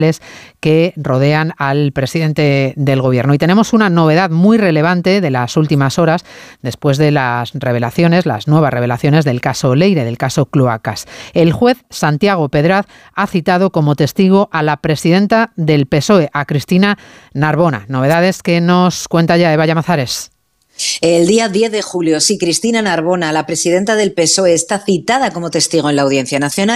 que rodean al presidente del Gobierno. Y tenemos una novedad muy relevante de las últimas horas después de las nuevas revelaciones del caso Leire, del caso Cloacas. El juez Santiago Pedraz ha citado como testigo a la presidenta del PSOE, a Cristina Narbona. Novedades que nos cuenta ya Eva Llamazares. El día 10 de julio, sí, Cristina Narbona, la presidenta del PSOE, está citada como testigo en la Audiencia Nacional.